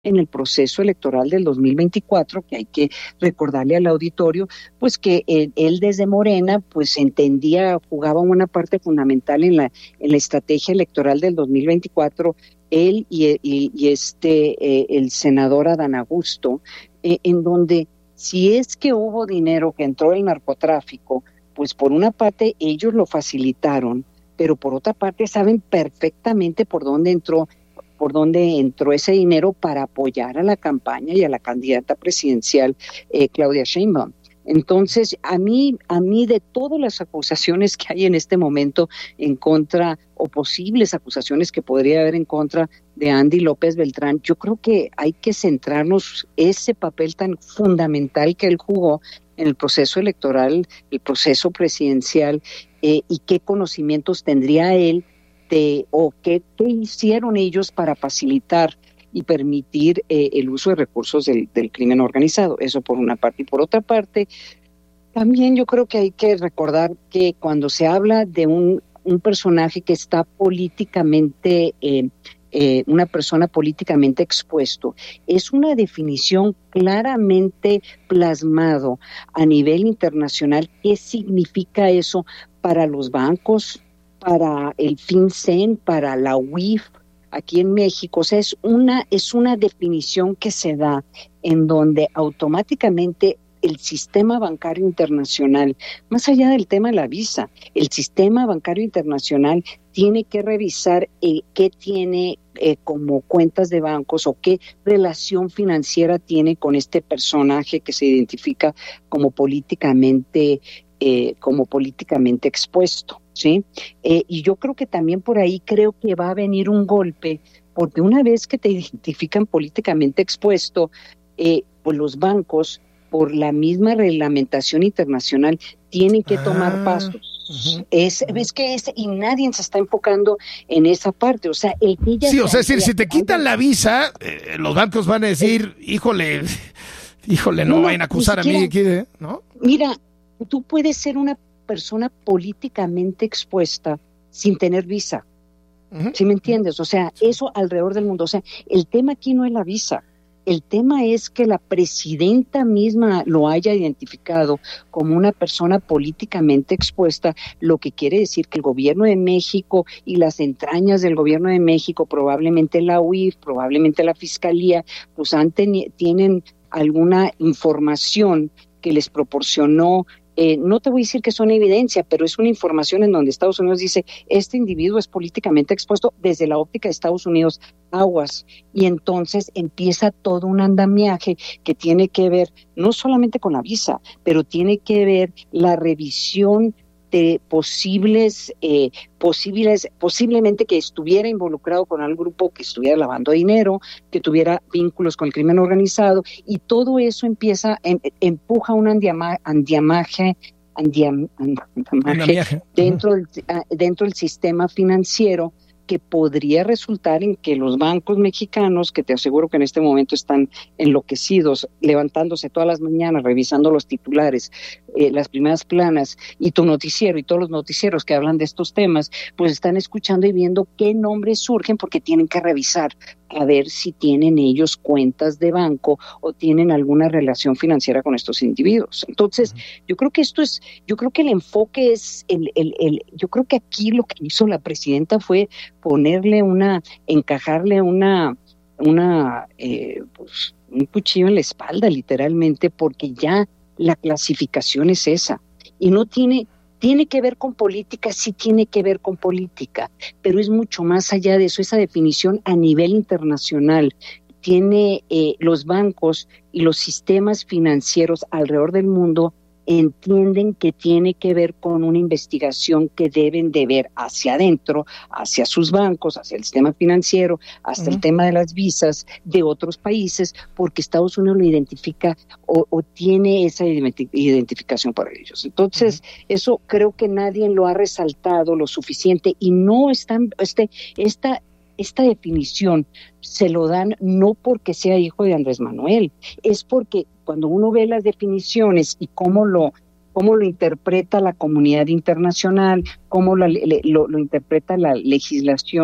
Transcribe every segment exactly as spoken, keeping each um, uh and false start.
en el proceso electoral del dos mil veinticuatro, que hay que recordarle al auditorio, pues que él, él desde Morena, pues entendía, jugaba una parte fundamental en la, en la estrategia electoral del dos mil veinticuatro, él y, y, y este, eh, el senador Adán Augusto, eh, en donde si es que hubo dinero que entró el narcotráfico, pues por una parte ellos lo facilitaron, pero por otra parte saben perfectamente por dónde entró por dónde entró ese dinero para apoyar a la campaña y a la candidata presidencial eh, Claudia Sheinbaum. Entonces, a mí, a mí de todas las acusaciones que hay en este momento en contra, o posibles acusaciones que podría haber en contra de Andy López Beltrán, yo creo que hay que centrarnos ese papel tan fundamental que él jugó en el proceso electoral, el proceso presidencial, eh, y qué conocimientos tendría él de, o qué, qué hicieron ellos para facilitar y permitir eh, el uso de recursos del, del crimen organizado. Eso por una parte. Y por otra parte, también yo creo que hay que recordar que cuando se habla de un, un personaje que está políticamente, eh, eh, una persona políticamente expuesto, es una definición claramente plasmado a nivel internacional. ¿Qué significa eso para los bancos, para el FinCEN, para la U I F aquí en México? O sea, es una, es una definición que se da en donde automáticamente el sistema bancario internacional, más allá del tema de la visa, el sistema bancario internacional tiene que revisar eh, qué tiene eh, como cuentas de bancos o qué relación financiera tiene con este personaje que se identifica como políticamente, eh, como políticamente expuesto. ¿Sí? Eh, y yo creo que también por ahí creo que va a venir un golpe, porque una vez que te identifican políticamente expuesto, eh, pues los bancos, por la misma reglamentación internacional, tienen que tomar ah, pasos. Uh-huh, es, uh-huh. Ves que es, y nadie se está enfocando en esa parte, o sea, el que ya sí, o sea, es decir, si te quitan la visa, eh, los bancos van a decir, eh, híjole, híjole, no, no vayan a acusar siquiera, a mí, aquí, ¿no? Mira, tú puedes ser una persona políticamente expuesta sin tener visa. Uh-huh. ¿Sí me entiendes? O sea, eso alrededor del mundo. O sea, el tema aquí no es la visa. El tema es que la presidenta misma lo haya identificado como una persona políticamente expuesta, lo que quiere decir que el gobierno de México y las entrañas del gobierno de México, probablemente la U I F, probablemente la Fiscalía, pues han ten- tienen alguna información que les proporcionó. Eh, no te voy a decir que son evidencia, pero es una información en donde Estados Unidos dice, este individuo es políticamente expuesto desde la óptica de Estados Unidos, aguas. Y entonces empieza todo un andamiaje que tiene que ver no solamente con la visa, pero tiene que ver la revisión de posibles, eh, posibles, posiblemente que estuviera involucrado con algún grupo que estuviera lavando dinero, que tuviera vínculos con el crimen organizado, y todo eso empieza, em, empuja un andiama, andiamaje, andiam, andiamaje dentro, del, dentro del sistema financiero, que podría resultar en que los bancos mexicanos, que te aseguro que en este momento están enloquecidos, levantándose todas las mañanas, revisando los titulares, eh, las primeras planas, y tu noticiero y todos los noticieros que hablan de estos temas, pues están escuchando y viendo qué nombres surgen, porque tienen que revisar a ver si tienen ellos cuentas de banco o tienen alguna relación financiera con estos individuos. Entonces, uh-huh. yo creo que esto es, yo creo que el enfoque es, el, el, el, yo creo que aquí lo que hizo la presidenta fue ponerle una, encajarle una, una, eh, pues, un cuchillo en la espalda, literalmente, porque ya la clasificación es esa, y no tiene, tiene que ver con política, sí tiene que ver con política, pero es mucho más allá de eso. Esa definición a nivel internacional tiene eh, los bancos y los sistemas financieros alrededor del mundo entienden que tiene que ver con una investigación que deben de ver hacia adentro, hacia sus bancos, hacia el sistema financiero, hasta uh-huh. el tema de las visas de otros países, porque Estados Unidos lo identifica o, o tiene esa identificación para ellos. Entonces, uh-huh. eso creo que nadie lo ha resaltado lo suficiente, y no están, este, esta Esta definición se lo dan no porque sea hijo de Andrés Manuel, es porque cuando uno ve las definiciones y cómo lo, cómo lo interpreta la comunidad internacional, cómo lo, lo, lo interpreta la legislación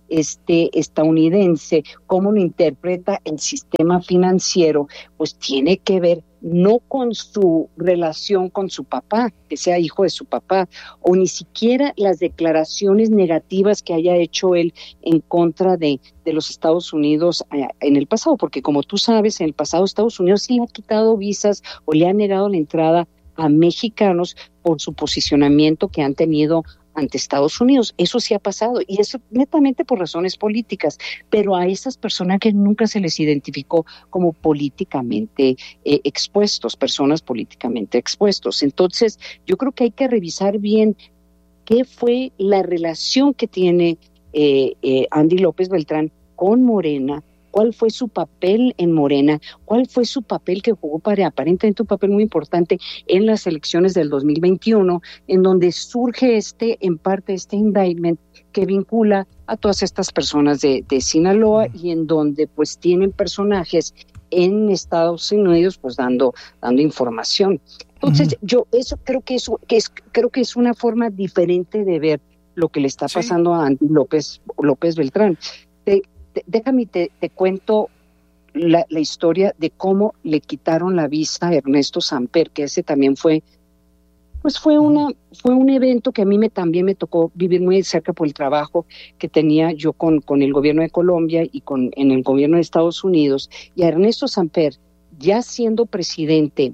este estadounidense, cómo lo interpreta el sistema financiero, pues tiene que ver no con su relación con su papá, que sea hijo de su papá, o ni siquiera las declaraciones negativas que haya hecho él en contra de, de los Estados Unidos en el pasado, porque como tú sabes, en el pasado Estados Unidos sí le ha quitado visas o le ha negado la entrada a mexicanos por su posicionamiento que han tenido ante Estados Unidos. Eso sí ha pasado, y eso netamente por razones políticas, pero a esas personas que nunca se les identificó como políticamente eh, expuestos, personas políticamente expuestos. Entonces, yo creo que hay que revisar bien qué fue la relación que tiene eh, eh, Andy López Beltrán con Morena, cuál fue su papel en Morena, cuál fue su papel que jugó para aparentemente un papel muy importante en las elecciones del dos mil veintiuno, en donde surge este, en parte este indictment que vincula a todas estas personas de, de Sinaloa y en donde pues tienen personajes en Estados Unidos pues dando, dando información. Entonces uh-huh. yo eso creo que eso que es creo que es una forma diferente de ver lo que le está pasando sí. a Andy López López Beltrán. Te, Déjame, te, te cuento la, la historia de cómo le quitaron la visa a Ernesto Samper, que ese también fue, pues fue una, fue un evento que a mí me también me tocó vivir muy de cerca por el trabajo que tenía yo con, con el gobierno de Colombia y con en el gobierno de Estados Unidos. Y a Ernesto Samper, ya siendo presidente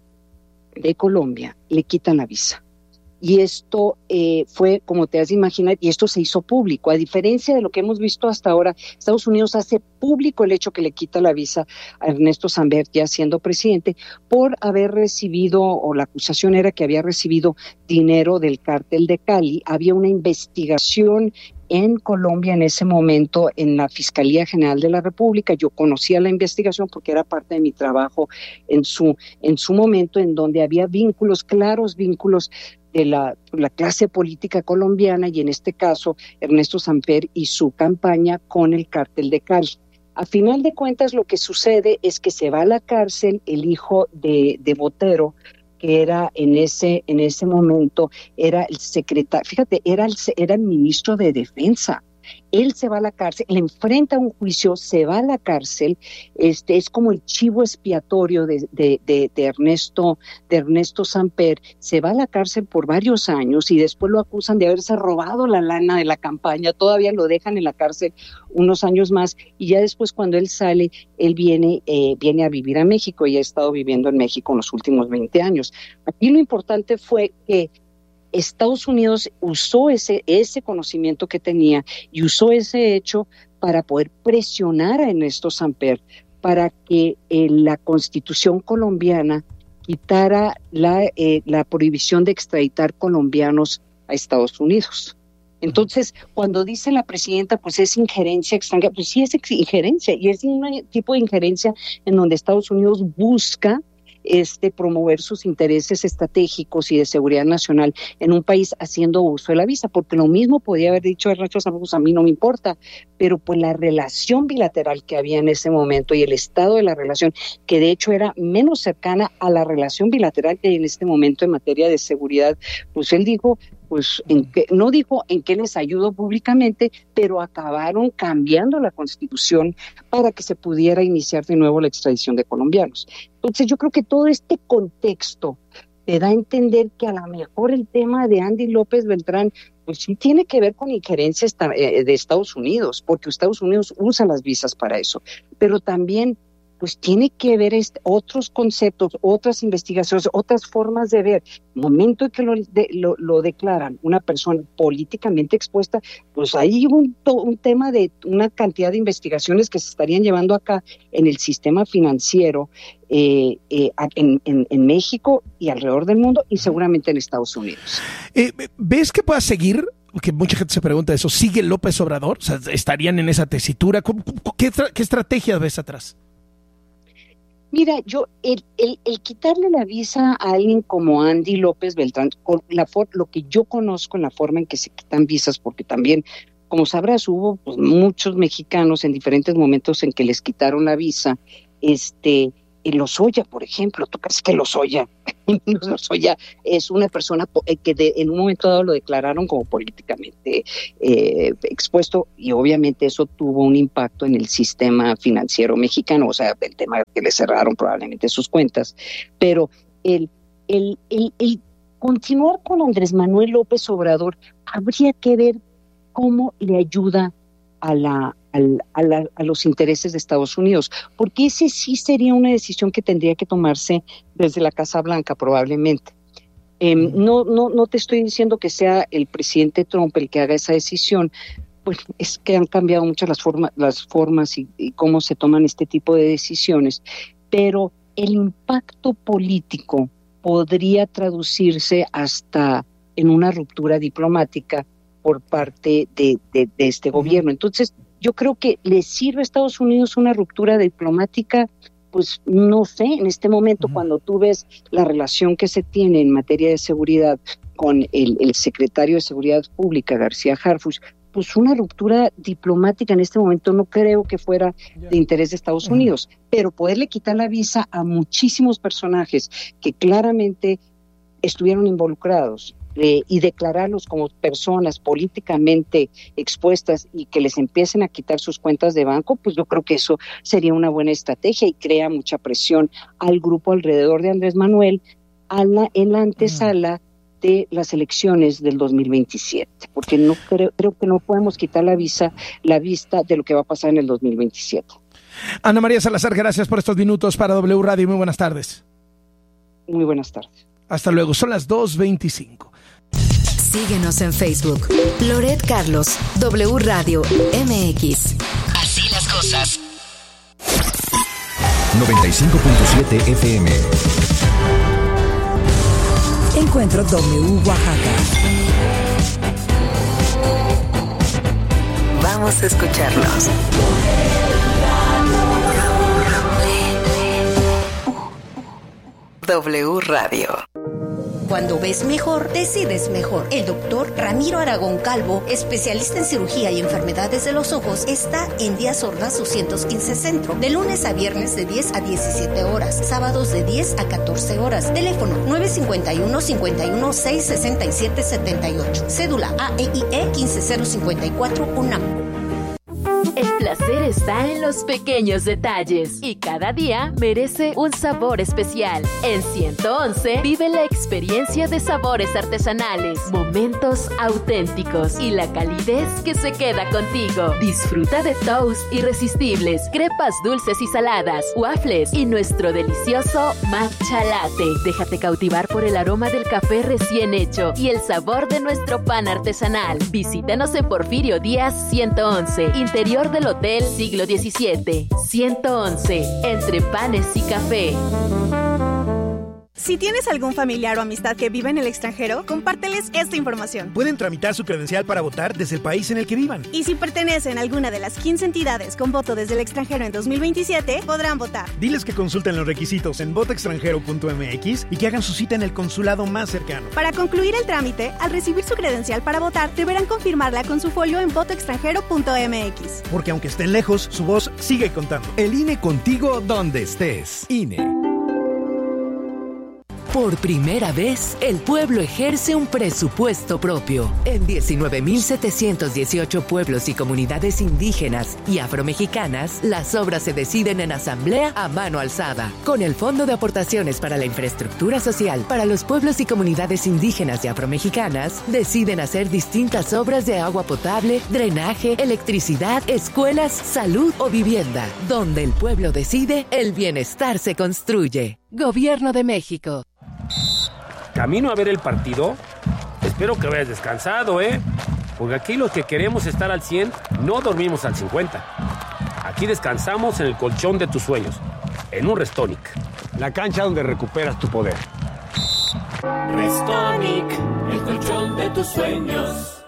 de Colombia, le quitan la visa. Y esto eh, fue, como te has de imaginar, y esto se hizo público. A diferencia de lo que hemos visto hasta ahora, Estados Unidos hace público el hecho que le quita la visa a Ernesto Samper, ya siendo presidente, por haber recibido, o la acusación era que había recibido dinero del cártel de Cali. Había una investigación en Colombia en ese momento en la Fiscalía General de la República. Yo conocía la investigación porque era parte de mi trabajo en su, en su momento, en donde había vínculos, claros vínculos de la, la clase política colombiana y en este caso Ernesto Samper y su campaña con el cártel de Cali. A final de cuentas lo que sucede es que se va a la cárcel el hijo de, de Botero, que era en ese, en ese momento, era el secretario, fíjate, era el, era el ministro de Defensa. Él se va a la cárcel, le enfrenta un juicio, se va a la cárcel, este es como el chivo expiatorio de, de, de, de Ernesto, de Ernesto Samper, se va a la cárcel por varios años y después lo acusan de haberse robado la lana de la campaña, todavía lo dejan en la cárcel unos años más y ya después cuando él sale, él viene, eh, viene a vivir a México y ha estado viviendo en México en los últimos veinte años. Aquí lo importante fue que Estados Unidos usó ese, ese conocimiento que tenía y usó ese hecho para poder presionar a Ernesto Samper para que eh, la Constitución colombiana quitara la, eh, la prohibición de extraditar colombianos a Estados Unidos. Entonces, cuando dice la presidenta, pues es injerencia extranjera, pues sí es injerencia, y es un tipo de injerencia en donde Estados Unidos busca Este, promover sus intereses estratégicos y de seguridad nacional en un país haciendo uso de la visa, porque lo mismo podía haber dicho Ernesto Samper, a mí no me importa, pero pues la relación bilateral que había en ese momento y el estado de la relación, que de hecho era menos cercana a la relación bilateral que hay en este momento en materia de seguridad, pues él dijo, pues en que, no dijo en qué les ayudó públicamente, pero acabaron cambiando la Constitución para que se pudiera iniciar de nuevo la extradición de colombianos. Entonces yo creo que todo este contexto te da a entender que a lo mejor el tema de Andy López Beltrán pues sí tiene que ver con injerencia de Estados Unidos, porque Estados Unidos usa las visas para eso, pero también pues tiene que ver este, otros conceptos, otras investigaciones, otras formas de ver. El momento en que lo, de, lo, lo declaran una persona políticamente expuesta, pues hay un, un tema de una cantidad de investigaciones que se estarían llevando acá en el sistema financiero eh, eh, en, en, en México y alrededor del mundo y seguramente en Estados Unidos. Eh, ¿Ves que pueda seguir? Que mucha gente se pregunta eso. ¿Sigue López Obrador? O sea, ¿estarían en esa tesitura? ¿Qué, qué estrategia ves atrás? Mira, yo, el, el, el quitarle la visa a alguien como Andy López Beltrán, con la for, lo que yo conozco en la forma en que se quitan visas, porque también, como sabrás, hubo pues, muchos mexicanos en diferentes momentos en que les quitaron la visa, este, Lozoya, por ejemplo, ¿tú crees que Lozoya, Lozoya es una persona que de, en un momento dado lo declararon como políticamente eh, expuesto, y obviamente eso tuvo un impacto en el sistema financiero mexicano, o sea, el tema que le cerraron probablemente sus cuentas, pero el, el, el, el continuar con Andrés Manuel López Obrador habría que ver cómo le ayuda a la Al, a, la, a los intereses de Estados Unidos, porque ese sí sería una decisión que tendría que tomarse desde la Casa Blanca probablemente. Eh, no, no, no te estoy diciendo que sea el presidente Trump el que haga esa decisión, pues es que han cambiado mucho las, forma, las formas y, y cómo se toman este tipo de decisiones, pero el impacto político podría traducirse hasta en una ruptura diplomática por parte de, de, de este gobierno. Entonces, yo creo que le sirve a Estados Unidos una ruptura diplomática, pues no sé, en este momento, uh-huh. cuando tú ves la relación que se tiene en materia de seguridad con el, el secretario de Seguridad Pública, García Harfuch, pues una ruptura diplomática en este momento no creo que fuera de interés de Estados uh-huh. Unidos, pero poderle quitar la visa a muchísimos personajes que claramente estuvieron involucrados, Eh, y declararlos como personas políticamente expuestas y que les empiecen a quitar sus cuentas de banco, pues yo creo que eso sería una buena estrategia y crea mucha presión al grupo alrededor de Andrés Manuel a la, en la antesala de las elecciones del dos mil veintisiete, porque no creo, creo que no podemos quitar la visa, la vista de lo que va a pasar en el dos mil veintisiete. Ana María Salazar, gracias por estos minutos para W Radio. Muy buenas tardes. Muy buenas tardes. Hasta luego, son las dos veinticinco. Síguenos en Facebook. Loret Carlos, W Radio M X. Así las cosas. noventa y cinco punto siete F M. Encuentro W Oaxaca. Vamos a escucharnos. W Radio. Cuando ves mejor, decides mejor. El doctor Ramiro Aragón Calvo, especialista en cirugía y enfermedades de los ojos, está en Díaz Ordaz doscientos quince Centro, de lunes a viernes de diez a diecisiete horas, sábados de diez a catorce horas. Teléfono nueve cinco uno, cinco uno seis, seis siete siete ocho. Cédula A E I E quince cero cincuenta y cuatro UNAM. El placer está en los pequeños detalles y cada día merece un sabor especial. En ciento once vive la experiencia de sabores artesanales, momentos auténticos y la calidez que se queda contigo. Disfruta de toast irresistibles, crepas dulces y saladas, waffles y nuestro delicioso matcha latte. Déjate cautivar por el aroma del café recién hecho y el sabor de nuestro pan artesanal. Visítanos en Porfirio Díaz ciento once, interior del Hotel Siglo diecisiete. ciento once, entre panes y café. Si tienes algún familiar o amistad que vive en el extranjero, compárteles esta información. Pueden tramitar su credencial para votar desde el país en el que vivan. Y si pertenecen a alguna de las quince entidades con voto desde el extranjero en dos mil veintisiete, podrán votar. Diles que consulten los requisitos en voto extranjero punto m x y que hagan su cita en el consulado más cercano. Para concluir el trámite, al recibir su credencial para votar, deberán confirmarla con su folio en voto extranjero punto m x. Porque aunque estén lejos, su voz sigue contando. El I N E contigo donde estés. I N E. Por primera vez, el pueblo ejerce un presupuesto propio. En diecinueve mil setecientos dieciocho pueblos y comunidades indígenas y afromexicanas, las obras se deciden en asamblea a mano alzada. Con el Fondo de Aportaciones para la Infraestructura Social para los pueblos y comunidades indígenas y afromexicanas, deciden hacer distintas obras de agua potable, drenaje, electricidad, escuelas, salud o vivienda. Donde el pueblo decide, el bienestar se construye. Gobierno de México. ¿Camino a ver el partido? Espero que vayas descansado, ¿eh? Porque aquí los que queremos estar al cien, no dormimos al cincuenta. Aquí descansamos en el colchón de tus sueños, en un Restonic. La cancha donde recuperas tu poder. Restonic, el colchón de tus sueños.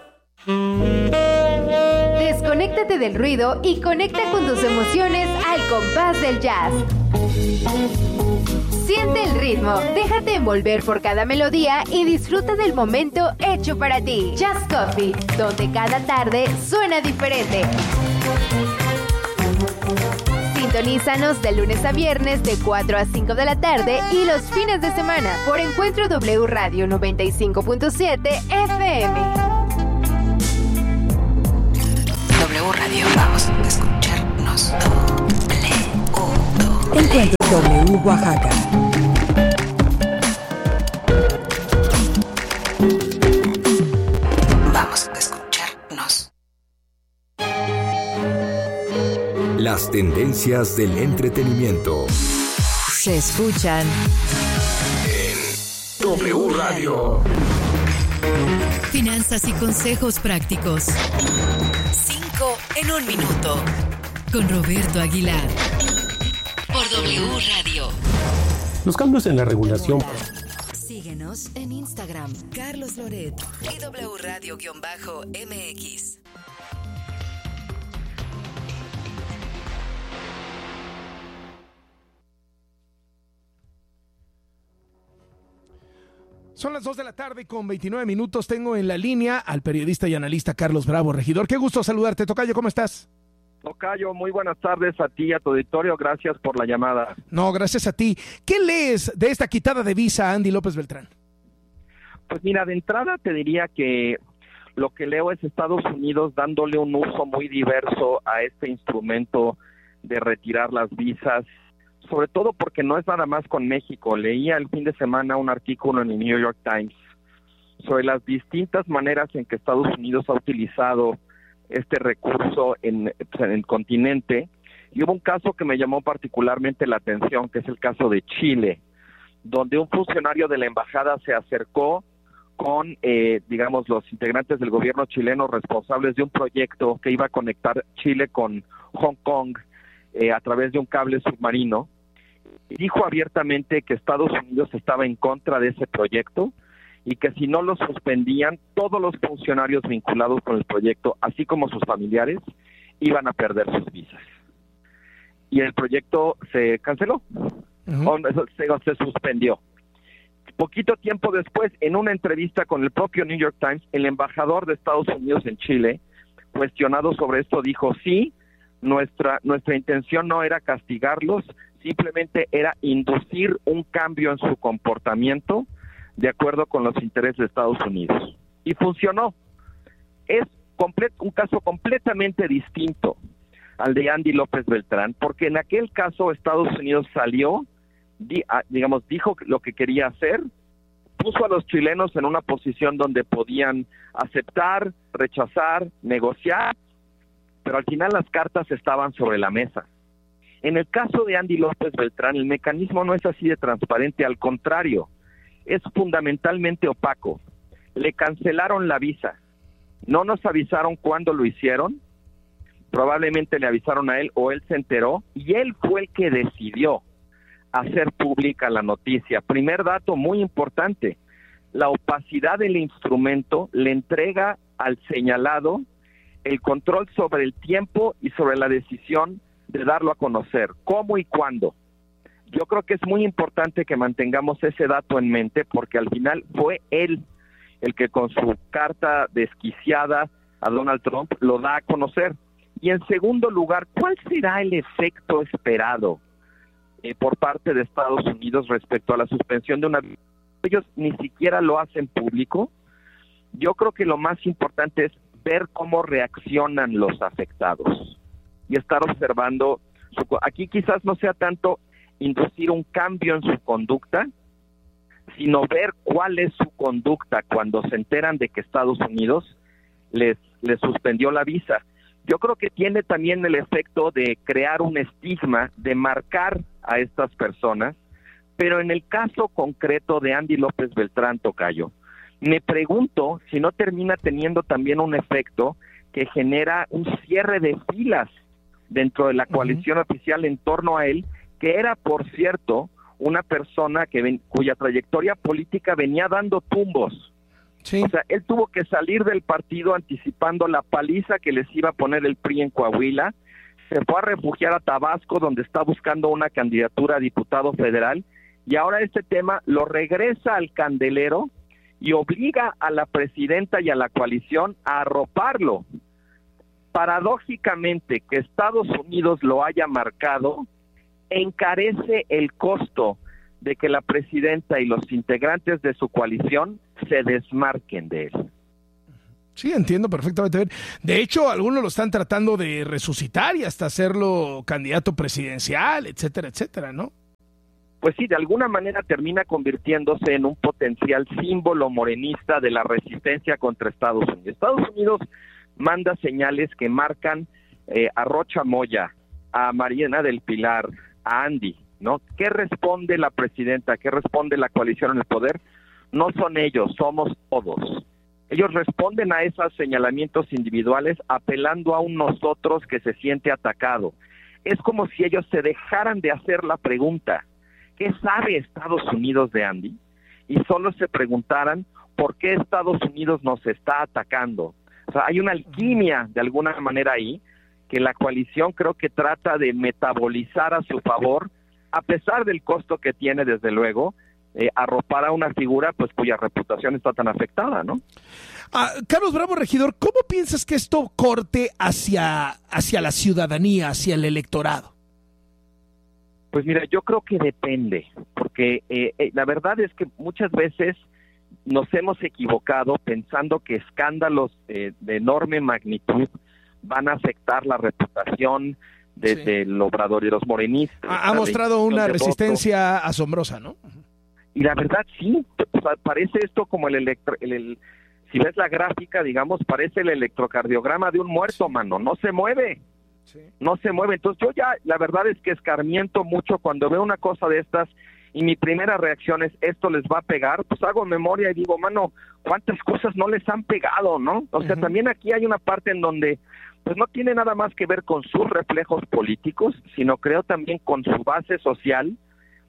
Desconéctate del ruido y conecta con tus emociones al compás del jazz. Siente el ritmo, déjate envolver por cada melodía y disfruta del momento hecho para ti. Jazz Coffee, donde cada tarde suena diferente. Sintonízanos de lunes a viernes de cuatro a cinco de la tarde y los fines de semana por Encuentro W Radio noventa y cinco punto siete F M. W Radio, vamos a escucharnos. W. Encuentro W Oaxaca. Vamos a escucharnos. Las tendencias del entretenimiento se escuchan en W Radio. Finanzas y consejos prácticos. Cinco en un minuto. Con Roberto Aguilar. Por W Radio. Los cambios en la regulación. Síguenos en Instagram, Carlos Loret y W Radio-M X. Son las dos de la tarde con veintinueve minutos. Tengo en la línea al periodista y analista Carlos Bravo, regidor. Qué gusto saludarte, Tocayo, ¿cómo estás? Tocayo, muy buenas tardes a ti y a tu auditorio. Gracias por la llamada. No, gracias a ti. ¿Qué lees de esta quitada de visa a Andy López Beltrán? Pues mira, de entrada te diría que lo que leo es Estados Unidos dándole un uso muy diverso a este instrumento de retirar las visas, sobre todo porque no es nada más con México. Leía el fin de semana un artículo en el New York Times sobre las distintas maneras en que Estados Unidos ha utilizado este recurso en, en el continente, y hubo un caso que me llamó particularmente la atención, que es el caso de Chile, donde un funcionario de la embajada se acercó con, eh, digamos, los integrantes del gobierno chileno responsables de un proyecto que iba a conectar Chile con Hong Kong eh, a través de un cable submarino. Dijo abiertamente que Estados Unidos estaba en contra de ese proyecto y que si no lo suspendían, todos los funcionarios vinculados con el proyecto, así como sus familiares, iban a perder sus visas. Y el proyecto se canceló, uh-huh. o se, se suspendió. Poquito tiempo después, en una entrevista con el propio New York Times, el embajador de Estados Unidos en Chile, cuestionado sobre esto, dijo, sí, nuestra, nuestra intención no era castigarlos, simplemente era inducir un cambio en su comportamiento de acuerdo con los intereses de Estados Unidos. Y funcionó. Es complet, un caso completamente distinto al de Andy López Beltrán, porque en aquel caso Estados Unidos salió, di, a, digamos, dijo lo que quería hacer, puso a los chilenos en una posición donde podían aceptar, rechazar, negociar, pero al final las cartas estaban sobre la mesa. En el caso de Andy López Beltrán, el mecanismo no es así de transparente, al contrario, es fundamentalmente opaco. Le cancelaron la visa, no nos avisaron cuándo lo hicieron, probablemente le avisaron a él o él se enteró, y él fue el que decidió hacer pública la noticia. Primer dato muy importante, la opacidad del instrumento le entrega al señalado el control sobre el tiempo y sobre la decisión de darlo a conocer, cómo y cuándo. Yo creo que es muy importante que mantengamos ese dato en mente, porque al final fue él el que con su carta desquiciada a Donald Trump lo da a conocer. Y en segundo lugar, ¿cuál será el efecto esperado eh, por parte de Estados Unidos respecto a la suspensión de una visa? Ellos ni siquiera lo hacen público. Yo creo que lo más importante es ver cómo reaccionan los afectados y estar observando. Su, aquí quizás no sea tanto inducir un cambio en su conducta, sino ver cuál es su conducta cuando se enteran de que Estados Unidos les, les suspendió la visa. Yo creo que tiene también el efecto de crear un estigma, de marcar a estas personas, pero en el caso concreto de Andy López Beltrán, Tocayo, me pregunto si no termina teniendo también un efecto que genera un cierre de filas dentro de la coalición uh-huh. oficial en torno a él, que era, por cierto, una persona que ven, cuya trayectoria política venía dando tumbos. Sí. O sea, él tuvo que salir del partido anticipando la paliza que les iba a poner el P R I en Coahuila, se fue a refugiar a Tabasco, donde está buscando una candidatura a diputado federal, y ahora este tema lo regresa al candelero y obliga a la presidenta y a la coalición a arroparlo paradójicamente que Estados Unidos lo haya marcado, encarece el costo de que la presidenta y los integrantes de su coalición se desmarquen de él. Sí, entiendo perfectamente. De hecho, algunos lo están tratando de resucitar y hasta hacerlo candidato presidencial, etcétera, etcétera, ¿no? Pues sí, de alguna manera termina convirtiéndose en un potencial símbolo morenista de la resistencia contra Estados Unidos. Estados Unidos manda señales que marcan eh, a Rocha Moya, a Mariana del Pilar, a Andy, ¿no? ¿Qué responde la presidenta? ¿Qué responde la coalición en el poder? No son ellos, somos todos. Ellos responden a esos señalamientos individuales apelando a un nosotros que se siente atacado. Es como si ellos se dejaran de hacer la pregunta, ¿qué sabe Estados Unidos de Andy? Y solo se preguntaran, ¿por qué Estados Unidos nos está atacando? O sea, hay una alquimia de alguna manera ahí, que la coalición creo que trata de metabolizar a su favor, a pesar del costo que tiene, desde luego, eh, arropar a una figura pues cuya reputación está tan afectada, ¿no? Ah, Carlos Bravo, regidor, ¿cómo piensas que esto corte hacia, hacia la ciudadanía, hacia el electorado? Pues mira, yo creo que depende, porque eh, eh, la verdad es que muchas veces nos hemos equivocado pensando que escándalos eh, de enorme magnitud van a afectar la reputación de, sí. del Obrador y los morenistas. Ha, ha mostrado una resistencia voto. asombrosa, ¿no? Y la verdad sí, o sea, parece esto como el, electro, el, el si ves la gráfica, digamos, parece el electrocardiograma de un muerto, mano, no se mueve. Sí. No se mueve. Entonces yo ya, la verdad es que escarmiento mucho cuando veo una cosa de estas y mi primera reacción es, esto les va a pegar, pues hago memoria y digo, mano, ¿cuántas cosas no les han pegado, no? O sea, uh-huh. también aquí hay una parte en donde pues no tiene nada más que ver con sus reflejos políticos, sino creo también con su base social,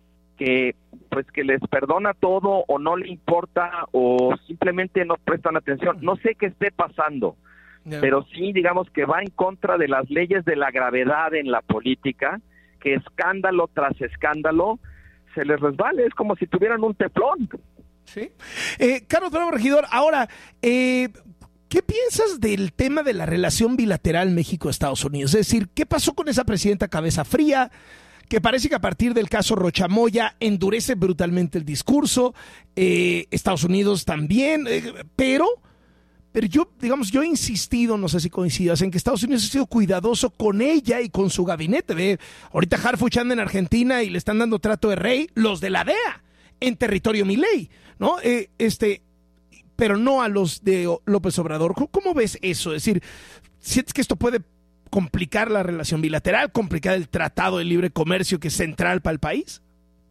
que pues que les perdona todo o no le importa o simplemente no prestan atención. No sé qué esté pasando, yeah. pero sí, digamos que va en contra de las leyes de la gravedad en la política, que escándalo tras escándalo se les resbale, es como si tuvieran un teflón. Sí. Eh, Carlos Bravo, regidor, ahora, eh, ¿qué piensas del tema de la relación bilateral México-Estados Unidos? Es decir, ¿qué pasó con esa presidenta cabeza fría? Que parece que a partir del caso Rocha Moya endurece brutalmente el discurso, eh, Estados Unidos también, eh, pero, pero yo, digamos, yo he insistido, no sé si coincidas, en que Estados Unidos ha sido cuidadoso con ella y con su gabinete. Ve, ahorita Harfuch anda en Argentina y le están dando trato de rey los de la D E A en territorio Milei, ¿no? Eh, este, pero no a los de López Obrador. ¿Cómo, cómo ves eso? Es decir, ¿sientes que esto puede complicar la relación bilateral, complicar el tratado de libre comercio que es central para el país?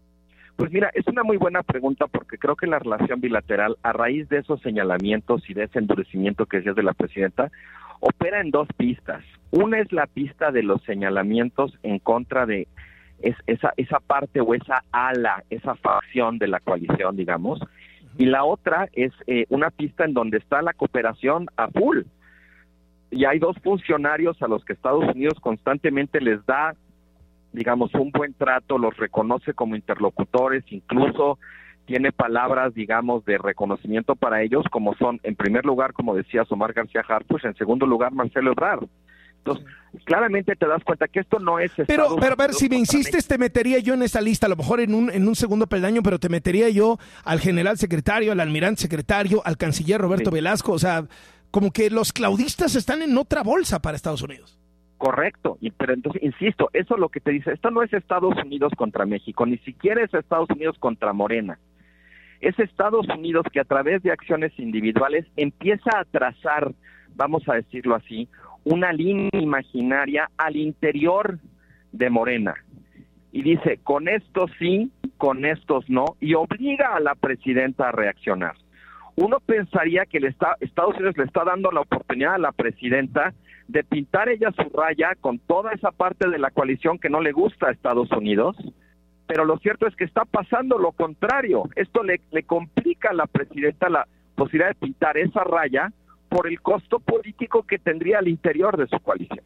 Pues mira, es una muy buena pregunta porque creo que la relación bilateral, a raíz de esos señalamientos y de ese endurecimiento que decías de la presidenta, opera en dos pistas. Una es la pista de los señalamientos en contra de es, esa, esa parte o esa ala, esa facción de la coalición, digamos, y la otra es eh, una pista en donde está la cooperación a full. Y hay dos funcionarios a los que Estados Unidos constantemente les da, digamos, un buen trato, los reconoce como interlocutores, incluso tiene palabras, digamos, de reconocimiento para ellos, como son, en primer lugar, como decía Omar García Harfuch, en segundo lugar, Marcelo Ebrard. Entonces, claramente te das cuenta que esto no es Estados Pero, pero a ver, Unidos si me insistes, México. Te metería yo en esa lista, a lo mejor en un, en un segundo peldaño, pero te metería yo al general secretario, al almirante secretario, al canciller Roberto sí. Velasco, o sea, como que los claudistas están en otra bolsa para Estados Unidos. Correcto, y, pero entonces, insisto, eso es lo que te dice, esto no es Estados Unidos contra México, ni siquiera es Estados Unidos contra Morena. Es Estados Unidos que a través de acciones individuales empieza a trazar, vamos a decirlo así, una línea imaginaria al interior de Morena. Y dice, con estos sí, con estos no, y obliga a la presidenta a reaccionar. Uno pensaría que el está, Estados Unidos le está dando la oportunidad a la presidenta de pintar ella su raya con toda esa parte de la coalición que no le gusta a Estados Unidos, pero lo cierto es que está pasando lo contrario. Esto le, le complica a la presidenta la posibilidad de pintar esa raya por el costo político que tendría al interior de su coalición.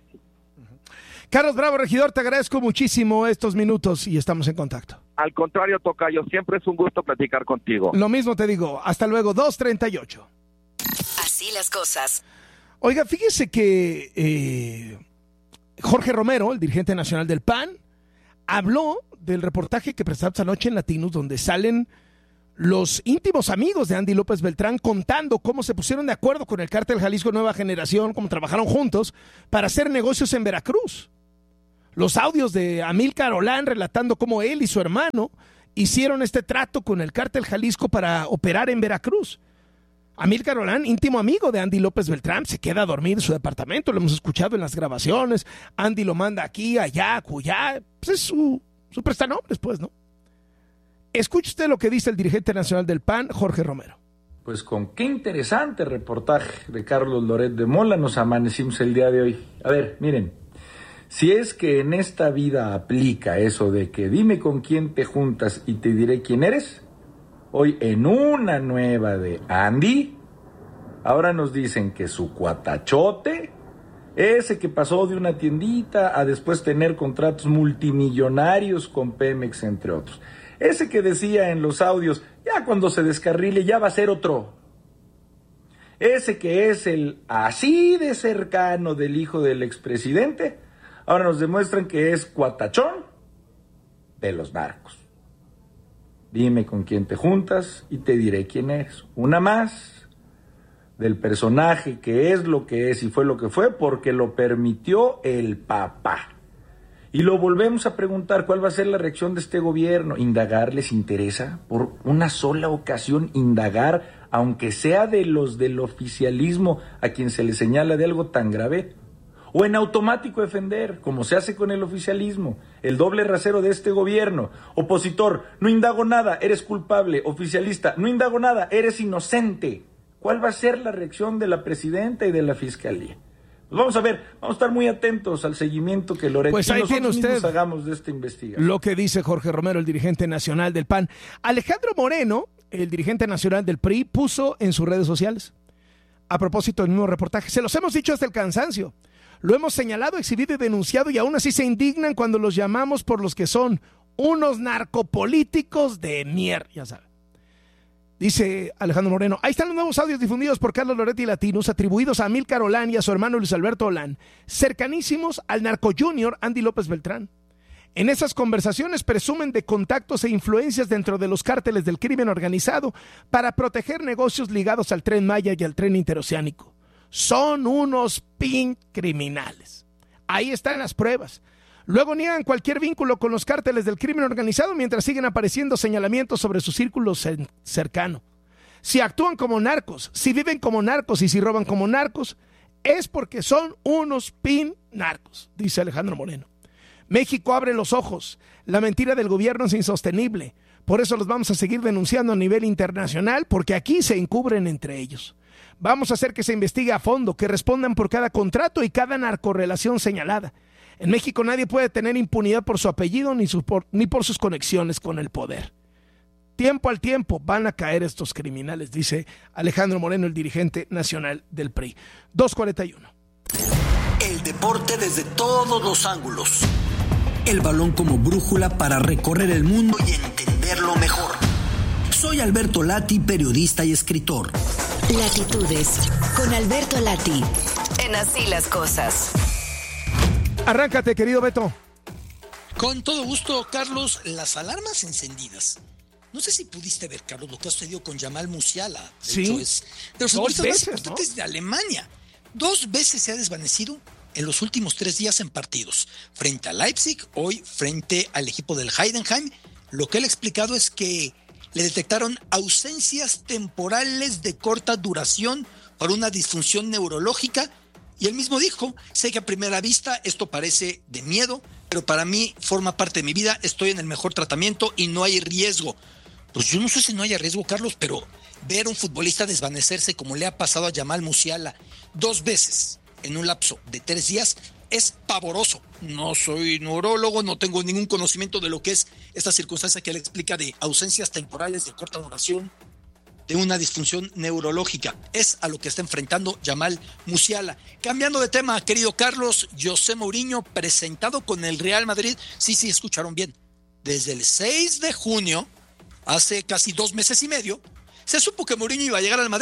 Carlos Bravo, regidor, te agradezco muchísimo estos minutos y estamos en contacto. Al contrario, tocayo, siempre es un gusto platicar contigo. Lo mismo te digo, hasta luego, dos treinta y ocho. Así las cosas. Oiga, fíjese que eh, Jorge Romero, el dirigente nacional del P A N, habló del reportaje que presentamos anoche en Latinos, donde salen los íntimos amigos de Andy López Beltrán contando cómo se pusieron de acuerdo con el Cártel Jalisco Nueva Generación, cómo trabajaron juntos para hacer negocios en Veracruz. Los audios de Amílcar Olán relatando cómo él y su hermano hicieron este trato con el Cártel Jalisco para operar en Veracruz. Amílcar Olán, íntimo amigo de Andy López Beltrán, se queda a dormir en su departamento, lo hemos escuchado en las grabaciones. Andy lo manda aquí, allá, acullá, pues es su, su prestanombres, pues, ¿no? Escuche usted lo que dice el dirigente nacional del P A N, Jorge Romero. Pues con qué interesante reportaje de Carlos Loret de Mola nos amanecimos el día de hoy. A ver, miren, si es que en esta vida aplica eso de que dime con quién te juntas y te diré quién eres, hoy en una nueva de Andy, ahora nos dicen que su cuatachote, ese que pasó de una tiendita a después tener contratos multimillonarios con Pemex, entre otros. Ese que decía en los audios, ya cuando se descarrile ya va a ser otro. Ese que es el así de cercano del hijo del expresidente, ahora nos demuestran que es cuatachón de los narcos. Dime con quién te juntas y te diré quién es. Una más del personaje que es lo que es y fue lo que fue porque lo permitió el papá. Y lo volvemos a preguntar, ¿cuál va a ser la reacción de este gobierno? ¿Indagar les interesa? Por una sola ocasión, indagar, aunque sea de los del oficialismo a quien se le señala de algo tan grave. O en automático defender, como se hace con el oficialismo, el doble rasero de este gobierno. Opositor, no indago nada, eres culpable. Oficialista, no indago nada, eres inocente. ¿Cuál va a ser la reacción de la presidenta y de la fiscalía? Pues vamos a ver, vamos a estar muy atentos al seguimiento que Loret pues y ahí nosotros tiene usted hagamos de esta investigación. Lo que dice Jorge Romero, el dirigente nacional del P A N. Alejandro Moreno, el dirigente nacional del P R I, puso en sus redes sociales, a propósito del mismo reportaje, se los hemos dicho hasta el cansancio, lo hemos señalado, exhibido y denunciado, y aún así se indignan cuando los llamamos por los que son unos narcopolíticos de mierda, ya saben. Dice Alejandro Moreno, ahí están los nuevos audios difundidos por Carlos Loret y Latinos, atribuidos a Amílcar Olán y a su hermano Luis Alberto Olán, cercanísimos al narco junior Andy López Beltrán. En esas conversaciones presumen de contactos e influencias dentro de los cárteles del crimen organizado para proteger negocios ligados al Tren Maya y al Tren Interoceánico. Son unos pin criminales. Ahí están las pruebas. Luego niegan cualquier vínculo con los cárteles del crimen organizado mientras siguen apareciendo señalamientos sobre su círculo cercano. Si actúan como narcos, si viven como narcos y si roban como narcos, es porque son unos pin narcos, dice Alejandro Moreno. México abre los ojos. La mentira del gobierno es insostenible. Por eso los vamos a seguir denunciando a nivel internacional, porque aquí se encubren entre ellos. Vamos a hacer que se investigue a fondo, que respondan por cada contrato y cada narcorrelación señalada. En México nadie puede tener impunidad por su apellido ni, su, por, ni por sus conexiones con el poder. Tiempo al tiempo van a caer estos criminales, dice Alejandro Moreno, el dirigente nacional del P R I. dos cuarenta y uno. El deporte desde todos los ángulos. El balón como brújula para recorrer el mundo y entenderlo mejor. Soy Alberto Lati, periodista y escritor. Latitudes, con Alberto Lati. En Así las Cosas. Arráncate, querido Beto. Con todo gusto, Carlos, las alarmas encendidas. No sé si pudiste ver, Carlos, lo que ha sucedido con Jamal Musiala. De sí. hecho, es de los futbolistas más importantes, ¿no?, ¿no?, de Alemania. Dos veces se ha desvanecido en los últimos tres días en partidos. Frente a Leipzig, hoy frente al equipo del Heidenheim. Lo que él ha explicado es que le detectaron ausencias temporales de corta duración por una disfunción neurológica. Y él mismo dijo, sé que a primera vista esto parece de miedo, pero para mí forma parte de mi vida, estoy en el mejor tratamiento y no hay riesgo. Pues yo no sé si no haya riesgo, Carlos, pero ver a un futbolista desvanecerse como le ha pasado a Jamal Musiala dos veces en un lapso de tres días es pavoroso. No soy neurólogo, no tengo ningún conocimiento de lo que es esta circunstancia que él explica de ausencias temporales de corta duración, de una disfunción neurológica. Es a lo que está enfrentando Jamal Musiala. Cambiando de tema, querido Carlos, José Mourinho presentado con el Real Madrid. Sí, sí, escucharon bien. Desde el seis de junio, hace casi dos meses y medio, se supo que Mourinho iba a llegar al Madrid.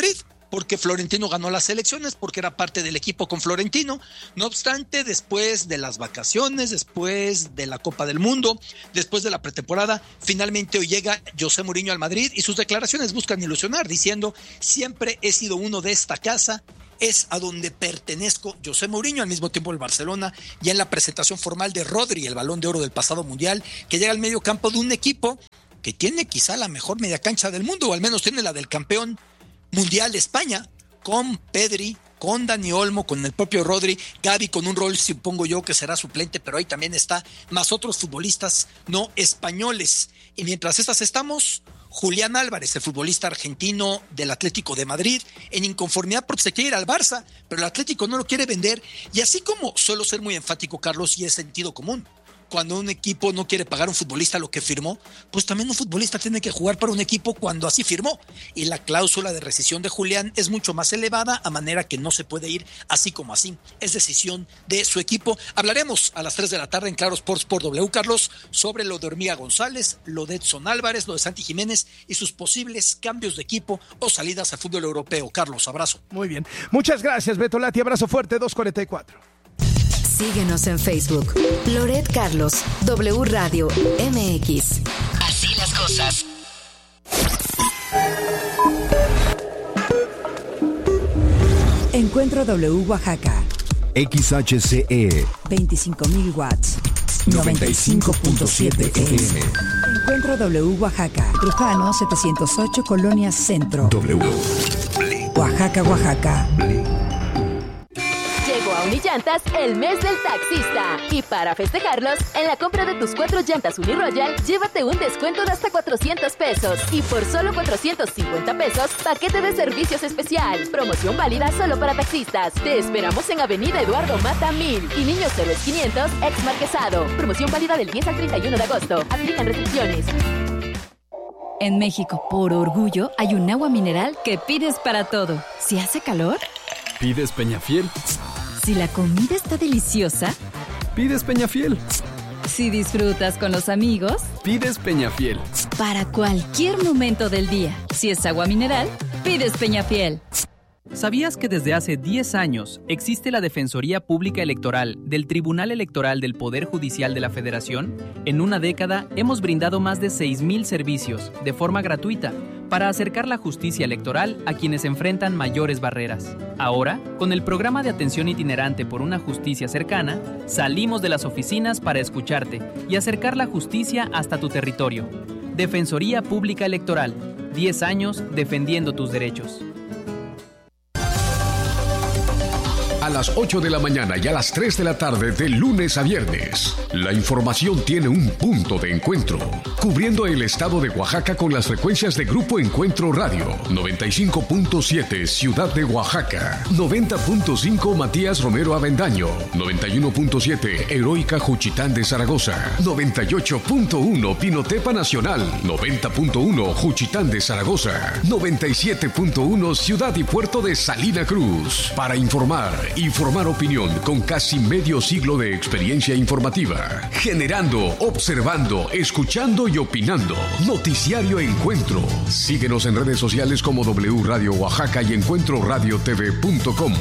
porque Florentino ganó las elecciones, porque era parte del equipo con Florentino. No obstante, después de las vacaciones, después de la Copa del Mundo, después de la pretemporada, finalmente hoy llega José Mourinho al Madrid y sus declaraciones buscan ilusionar, diciendo: siempre he sido uno de esta casa, es a donde pertenezco. José Mourinho, al mismo tiempo el Barcelona, ya en la presentación formal de Rodri, el Balón de Oro del pasado Mundial, que llega al medio campo de un equipo que tiene quizá la mejor media cancha del mundo, o al menos tiene la del campeón mundial de España, con Pedri, con Dani Olmo, con el propio Rodri, Gavi con un rol, supongo yo, que será suplente, pero ahí también está, más otros futbolistas no españoles. Y mientras estas estamos, Julián Álvarez, el futbolista argentino del Atlético de Madrid, en inconformidad porque se quiere ir al Barça, pero el Atlético no lo quiere vender. Y así como suelo ser muy enfático, Carlos, y es sentido común, cuando un equipo no quiere pagar a un futbolista lo que firmó, pues también un futbolista tiene que jugar para un equipo cuando así firmó. Y la cláusula de rescisión de Julián es mucho más elevada, a manera que no se puede ir así como así. Es decisión de su equipo. Hablaremos a las tres de la tarde en Claro Sports por W, Carlos, sobre lo de Hormiga González, lo de Edson Álvarez, lo de Santi Jiménez y sus posibles cambios de equipo o salidas al fútbol europeo. Carlos, abrazo. Muy bien. Muchas gracias, Beto Lati. Abrazo fuerte, dos cuarenta y cuatro. Síguenos en Facebook. Loret Carlos, W Radio M X. Así las cosas. Encuentro W Oaxaca. X H C E. veinticinco mil watts. noventa y cinco punto siete F M. Encuentro W Oaxaca. Trujano setecientos ocho, Colonia Centro. W. Oaxaca, Oaxaca. Llegó a Unillantas el mes del taxista. Y para festejarlos, en la compra de tus cuatro llantas Uniroyal, llévate un descuento de hasta cuatrocientos pesos. Y por solo cuatrocientos cincuenta pesos, paquete de servicios especial. Promoción válida solo para taxistas. Te esperamos en Avenida Eduardo Mata mil y Niños Héroes quinientos, ex Marquesado. Promoción válida del diez al treinta y uno de agosto. Aplican restricciones. En México, por orgullo, hay un agua mineral que pides para todo. Si hace calor, pides Peñafiel. Si la comida está deliciosa, pides Peñafiel. Si disfrutas con los amigos, pides Peñafiel. Para cualquier momento del día, si es agua mineral, pides Peñafiel. ¿Sabías que desde hace diez años existe la Defensoría Pública Electoral del Tribunal Electoral del Poder Judicial de la Federación? En una década hemos brindado más de seis mil servicios de forma gratuita para acercar la justicia electoral a quienes enfrentan mayores barreras. Ahora, con el programa de atención itinerante por una justicia cercana, salimos de las oficinas para escucharte y acercar la justicia hasta tu territorio. Defensoría Pública Electoral, diez años defendiendo tus derechos. A las ocho de la mañana y a las tres de la tarde de lunes a viernes. La información tiene un punto de encuentro, cubriendo el estado de Oaxaca con las frecuencias de Grupo Encuentro Radio, noventa y cinco punto siete Ciudad de Oaxaca, noventa punto cinco Matías Romero Avendaño, noventa y uno punto siete Heroica Juchitán de Zaragoza, noventa y ocho punto uno Pinotepa Nacional, noventa punto uno Juchitán de Zaragoza, noventa y siete punto uno Ciudad y Puerto de Salina Cruz. Para informar y formar opinión con casi medio siglo de experiencia informativa, generando, observando, escuchando y opinando. Noticiario Encuentro. Síguenos en redes sociales como W Radio Oaxaca y encuentro radio t v punto com.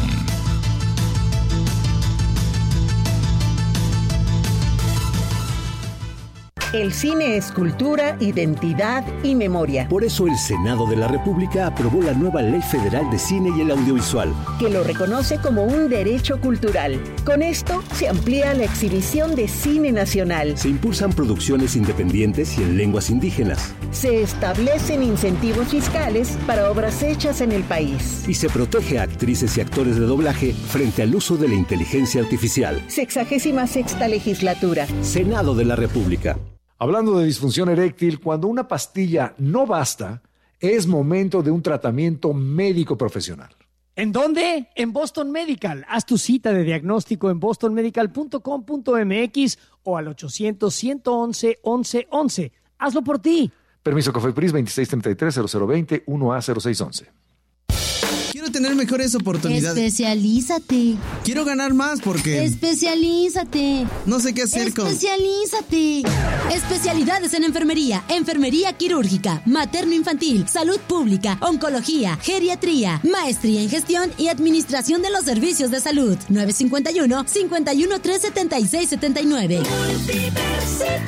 El cine es cultura, identidad y memoria. Por eso el Senado de la República aprobó la nueva Ley Federal de Cine y el Audiovisual, que lo reconoce como un derecho cultural. Con esto se amplía la exhibición de cine nacional. Se impulsan producciones independientes y en lenguas indígenas. Se establecen incentivos fiscales para obras hechas en el país. Y se protege a actrices y actores de doblaje frente al uso de la inteligencia artificial. Sexagésima sexta legislatura. Senado de la República. Hablando de disfunción eréctil, cuando una pastilla no basta, es momento de un tratamiento médico profesional. ¿En dónde? En Boston Medical. Haz tu cita de diagnóstico en boston medical punto com punto m x o al ochocientos, ciento once, once once. Hazlo por ti. Permiso COFEPRIS veintiséis treinta y tres, cero cero veinte, uno A cero seis once. quiero tener mejores oportunidades. Especialízate. Quiero ganar más porque... Especialízate. No sé qué hacer con... Especialízate. Especialidades en enfermería, enfermería quirúrgica, materno-infantil, salud pública, oncología, geriatría, maestría en gestión y administración de los servicios de salud. nueve cinco uno, cinco uno tres, siete seis siete nueve. Universidad,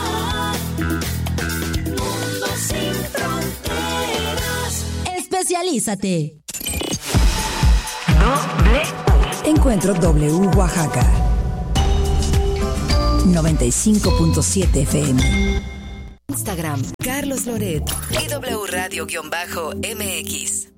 mundo sin fronteras. Especialízate. Encuentro W Oaxaca noventa y cinco punto siete F M. Instagram, Carlos Loret y W Radio-M X.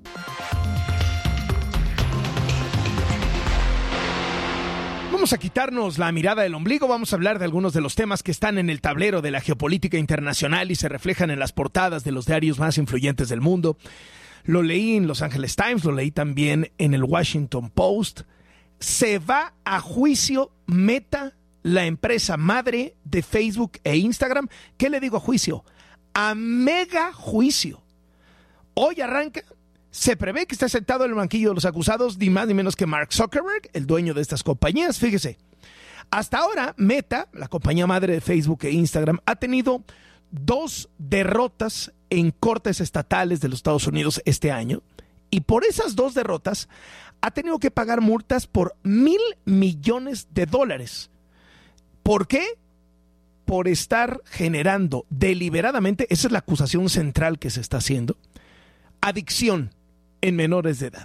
Vamos a quitarnos la mirada del ombligo, vamos a hablar de algunos de los temas que están en el tablero de la geopolítica internacional y se reflejan en las portadas de los diarios más influyentes del mundo. Lo leí en Los Angeles Times, lo leí también en el Washington Post. Se va a juicio Meta, la empresa madre de Facebook e Instagram. ¿Qué le digo a juicio? A mega juicio. Hoy arranca. Se prevé que esté sentado en el banquillo de los acusados ni más ni menos que Mark Zuckerberg, el dueño de estas compañías. Fíjese, hasta ahora Meta, la compañía madre de Facebook e Instagram, ha tenido dos derrotas en cortes estatales de los Estados Unidos este año. Y por esas dos derrotas ha tenido que pagar multas por mil millones de dólares. ¿Por qué? Por estar generando deliberadamente, esa es la acusación central que se está haciendo, adicción en menores de edad.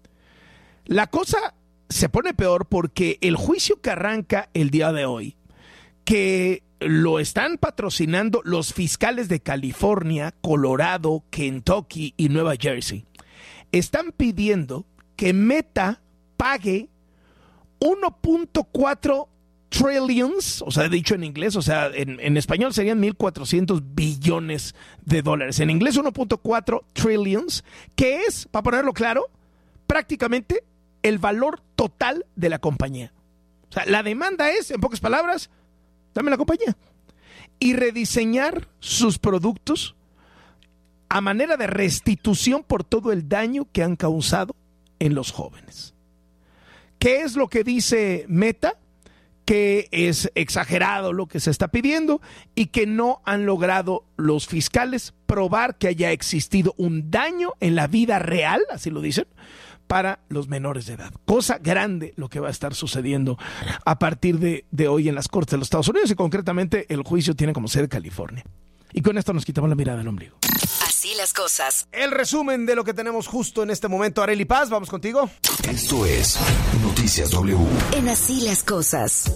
La cosa se pone peor porque el juicio que arranca el día de hoy, que lo están patrocinando los fiscales de California, Colorado, Kentucky y Nueva Jersey, están pidiendo que Meta pague uno punto cuatro trillions, o sea, dicho en inglés, o sea, en, en español serían mil cuatrocientos billones de dólares. En inglés uno punto cuatro trillions, que es, para ponerlo claro, prácticamente el valor total de la compañía. O sea, la demanda es, en pocas palabras, dame la compañía. Y rediseñar sus productos a manera de restitución por todo el daño que han causado en los jóvenes. ¿Qué es lo que dice Meta? Que es exagerado lo que se está pidiendo y que no han logrado los fiscales probar que haya existido un daño en la vida real, así lo dicen, para los menores de edad. Cosa grande lo que va a estar sucediendo a partir de, de hoy en las Cortes de los Estados Unidos y concretamente el juicio tiene como sede California. Y con esto nos quitamos la mirada del ombligo. Así las cosas. El resumen de lo que tenemos justo en este momento. Arely Paz, vamos contigo. Esto es Noticias W. En Así las cosas.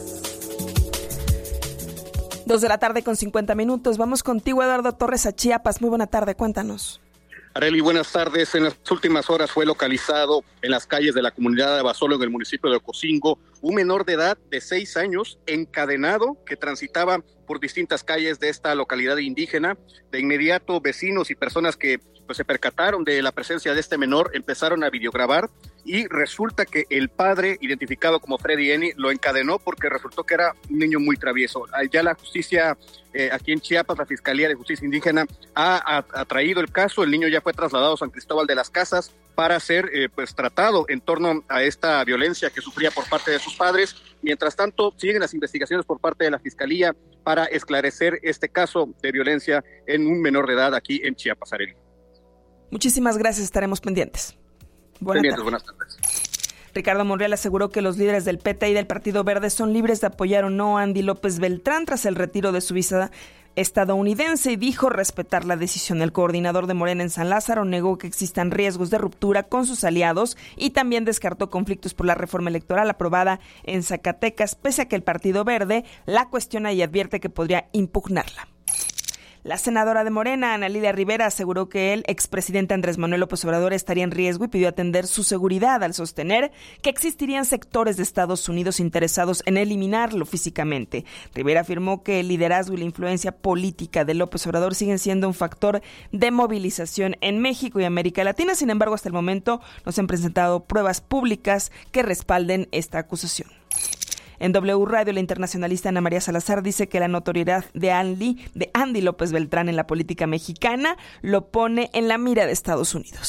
Dos de la tarde con cincuenta minutos. Vamos contigo, Eduardo Torres, a Chiapas. Muy buena tarde, cuéntanos. Arely, buenas tardes. En las últimas horas fue localizado en las calles de la comunidad de Abasolo, en el municipio de Ocosingo, un menor de edad de seis años encadenado que transitaba por distintas calles de esta localidad indígena. De inmediato, vecinos y personas que pues, se percataron de la presencia de este menor empezaron a videograbar y resulta que el padre, identificado como Freddy Eni, lo encadenó porque resultó que era un niño muy travieso. Ya la justicia, eh, aquí en Chiapas, la Fiscalía de Justicia Indígena ha, ha, ha traído el caso. El niño ya fue trasladado a San Cristóbal de las Casas para ser eh, pues tratado en torno a esta violencia que sufría por parte de sus padres. Mientras tanto, siguen las investigaciones por parte de la Fiscalía para esclarecer este caso de violencia en un menor de edad aquí en Chiapas, Arely. Muchísimas gracias, estaremos pendientes. Buenas pendientes, tardes. buenas tardes. Ricardo Monreal aseguró que los líderes del P T y del Partido Verde son libres de apoyar o no a Andy López Beltrán tras el retiro de su visa estadounidense y dijo respetar la decisión. El coordinador de Morena en San Lázaro negó que existan riesgos de ruptura con sus aliados y también descartó conflictos por la reforma electoral aprobada en Zacatecas, pese a que el Partido Verde la cuestiona y advierte que podría impugnarla. La senadora de Morena, Ana Lilia Rivera, aseguró que el expresidente Andrés Manuel López Obrador estaría en riesgo y pidió atender su seguridad al sostener que existirían sectores de Estados Unidos interesados en eliminarlo físicamente. Rivera afirmó que el liderazgo y la influencia política de López Obrador siguen siendo un factor de movilización en México y América Latina. Sin embargo, hasta el momento no se han presentado pruebas públicas que respalden esta acusación. En W Radio, la internacionalista Ana María Salazar dice que la notoriedad de Andy, de Andy López Beltrán en la política mexicana lo pone en la mira de Estados Unidos.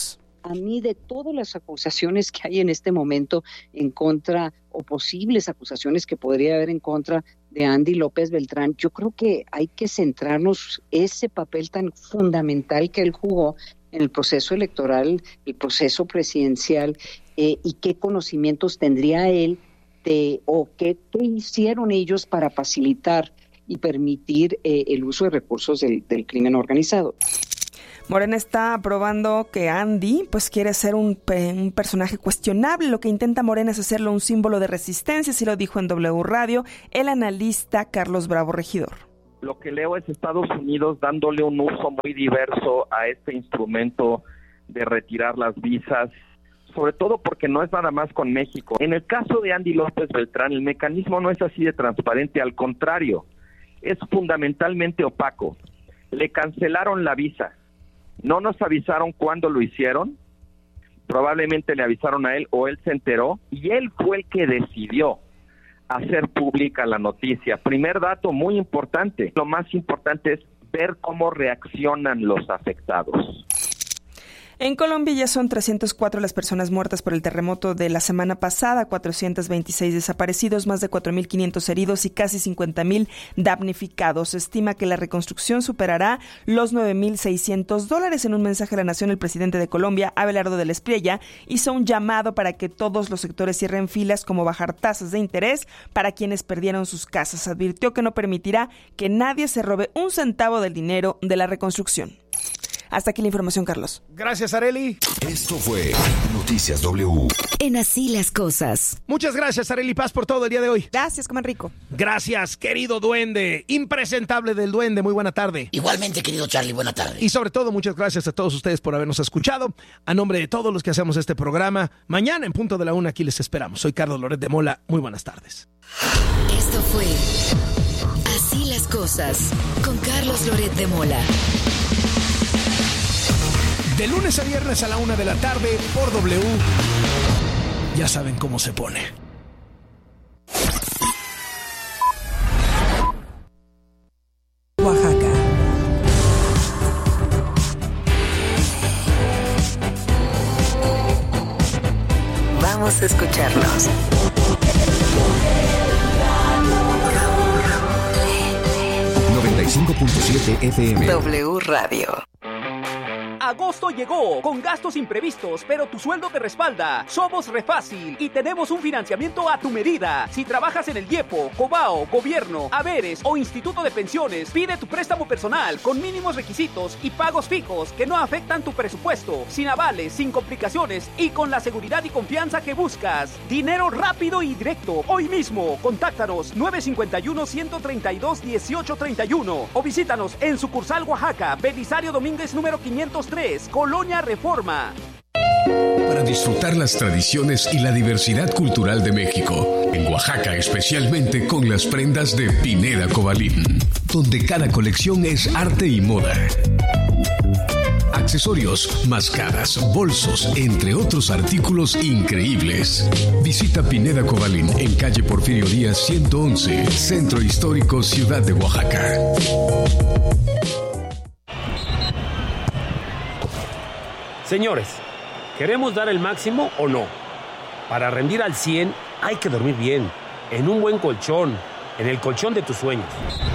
a mí, de todas las acusaciones que hay en este momento en contra, o posibles acusaciones que podría haber en contra de Andy López Beltrán, yo creo que hay que centrarnos ese papel tan fundamental que él jugó en el proceso electoral, el proceso presidencial, eh, y qué conocimientos tendría él de, o qué, qué hicieron ellos para facilitar y permitir eh, el uso de recursos del, del crimen organizado. Morena está aprobando que Andy pues quiere ser un, un personaje cuestionable. Lo que intenta Morena es hacerlo un símbolo de resistencia, así lo dijo en W Radio el analista Carlos Bravo Regidor. Lo que leo es Estados Unidos dándole un uso muy diverso a este instrumento de retirar las visas, sobre todo porque no es nada más con México. En el caso de Andy López Beltrán, el mecanismo no es así de transparente, al contrario, es fundamentalmente opaco. Le cancelaron la visa. No nos avisaron cuándo lo hicieron, probablemente le avisaron a él o él se enteró y él fue el que decidió hacer pública la noticia. Primer dato muy importante, lo más importante es ver cómo reaccionan los afectados. En Colombia ya son trescientas cuatro las personas muertas por el terremoto de la semana pasada, cuatrocientos veintiséis desaparecidos, más de cuatro mil quinientos heridos y casi cincuenta mil damnificados. Se estima que la reconstrucción superará los nueve mil seiscientos dólares. En un mensaje a la Nación, el presidente de Colombia, Abelardo del Espriella, hizo un llamado para que todos los sectores cierren filas, como bajar tasas de interés para quienes perdieron sus casas. Advirtió que no permitirá que nadie se robe un centavo del dinero de la reconstrucción. Hasta aquí la información, Carlos. Gracias, Arely. Esto fue Noticias W. En Así las Cosas. Muchas gracias, Arely Paz, por todo el día de hoy. Gracias, coman rico. Gracias, querido duende. Impresentable del duende. Muy buena tarde. Igualmente, querido Charlie, buena tarde. Y sobre todo, muchas gracias a todos ustedes por habernos escuchado. A nombre de todos los que hacemos este programa, mañana en punto de la una aquí les esperamos. Soy Carlos Loret de Mola. Muy buenas tardes. Esto fue Así las Cosas con Carlos Loret de Mola. De lunes a viernes a la una de la tarde por W. Ya saben cómo se pone. Oaxaca. Vamos a escucharnos. noventa y cinco punto siete F M. W Radio. Agosto llegó con gastos imprevistos, pero tu sueldo te respalda. Somos Refácil y tenemos un financiamiento a tu medida. Si trabajas en el IEPO, Cobao, Gobierno, Haberes o Instituto de Pensiones, pide tu préstamo personal con mínimos requisitos y pagos fijos que no afectan tu presupuesto, sin avales, sin complicaciones y con la seguridad y confianza que buscas. Dinero rápido y directo. Hoy mismo, contáctanos nueve cinco uno, uno tres dos, uno ocho tres uno o visítanos en sucursal Oaxaca, Belisario Domínguez número quinientos tres, Colonia Reforma. Para disfrutar las tradiciones y la diversidad cultural de México, en Oaxaca especialmente con las prendas de Pineda Cobalín, donde cada colección es arte y moda. Accesorios, máscaras, bolsos, entre otros artículos increíbles. Visita Pineda Cobalín en calle Porfirio Díaz ciento once, Centro Histórico, Ciudad de Oaxaca. Señores, ¿queremos dar el máximo o no? Para rendir al cien hay que dormir bien, en un buen colchón, en el colchón de tus sueños.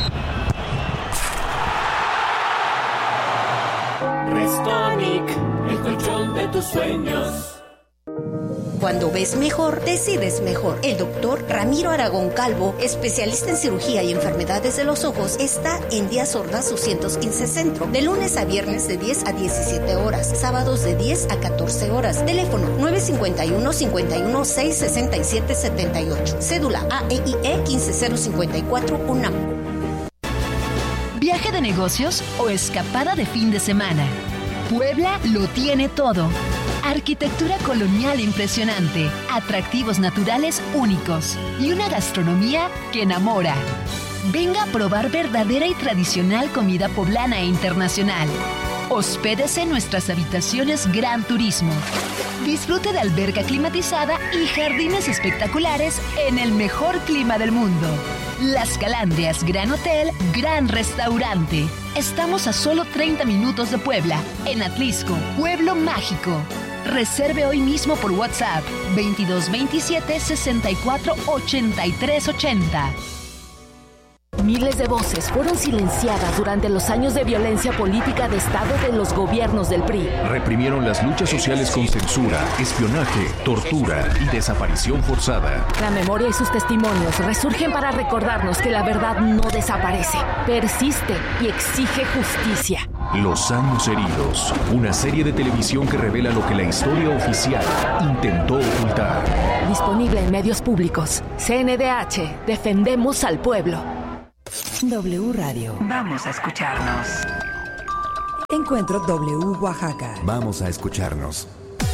Restonic, el colchón de tus sueños. Cuando ves mejor, decides mejor. El doctor Ramiro Aragón Calvo, especialista en cirugía y enfermedades de los ojos, está en Díaz Ordaz doscientos quince Centro, de lunes a viernes de diez a diecisiete horas, sábados de diez a catorce horas. Teléfono nueve cinco uno, cinco uno seis, seis siete siete ocho. Cédula A E I E quince cero cincuenta y cuatro, UNAM. ¿Viaje de negocios o escapada de fin de semana? Puebla lo tiene todo. Arquitectura colonial impresionante, atractivos naturales únicos y una gastronomía que enamora. Venga a probar verdadera y tradicional comida poblana e internacional. Hospédese en nuestras habitaciones Gran Turismo. Disfrute de alberca climatizada y jardines espectaculares en el mejor clima del mundo. Las Calandrias Gran Hotel, Gran Restaurante. Estamos a solo treinta minutos de Puebla, en Atlisco, Pueblo Mágico. Reserve hoy mismo por WhatsApp veintidós veintisiete sesenta y cuatro ochenta y tres ochenta. Miles de voces fueron silenciadas durante los años de violencia política de Estado de los gobiernos del P R I. Reprimieron las luchas sociales con censura, espionaje, tortura y desaparición forzada. La memoria y sus testimonios resurgen para recordarnos que la verdad no desaparece, persiste y exige justicia. Los años heridos, una serie de televisión que revela lo que la historia oficial intentó ocultar. Disponible en medios públicos. C N D H, defendemos al pueblo. W Radio. Vamos a escucharnos. Encuentro W Oaxaca. Vamos a escucharnos.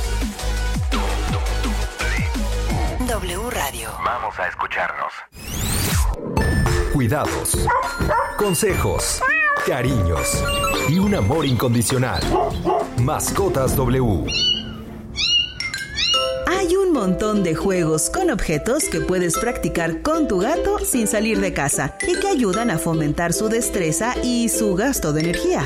W Radio. Vamos a escucharnos. Cuidados, consejos, cariños y un amor incondicional. Mascotas W. Hay un montón de juegos con objetos que puedes practicar con tu gato sin salir de casa y que ayudan a fomentar su destreza y su gasto de energía.